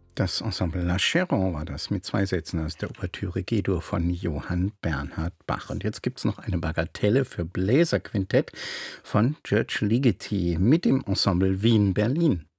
Das Ensemble La Chéron war das mit 2 Sätzen aus der Ouvertüre G-Dur von Johann Bernhard Bach. Und jetzt gibt's noch eine Bagatelle für Bläserquintett von György Ligeti mit dem Ensemble Wien-Berlin.